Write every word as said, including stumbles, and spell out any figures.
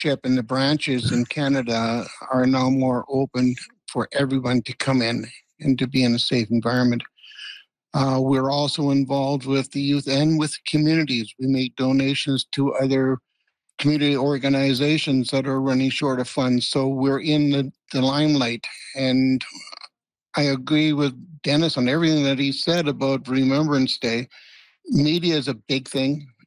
and the branches in Canada are now more open for everyone to come in and to be in a safe environment. Uh, we're also involved with the youth and with communities. We make donations to other community organizations that are running short of funds. So we're in the, the limelight. And I agree with Dennis on everything that he said about Remembrance Day. Media is a big thing.